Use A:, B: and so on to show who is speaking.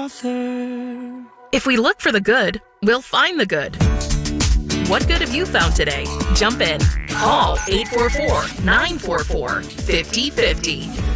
A: author.
B: If we look for the good, we'll find the good. What good have you found today? Jump in. Call 844-944-5050.